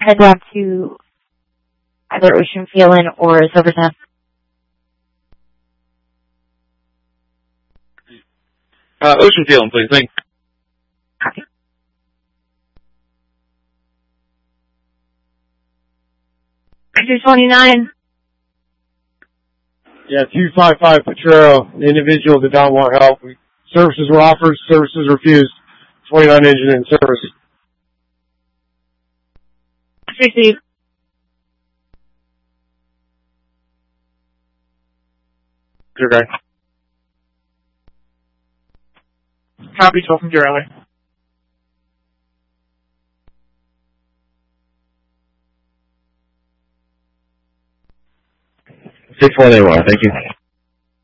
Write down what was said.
head down to either Ocean Phelan or Silvertown. Ocean Phelan, please. Thanks. Copy. Sector 29. Yeah, 255 Potrero. The individual did not want help. Services were offered, services refused. 29 engine in service. Received. Okay. Copy, 12 from Deer Alley. 6-1 AY, thank you.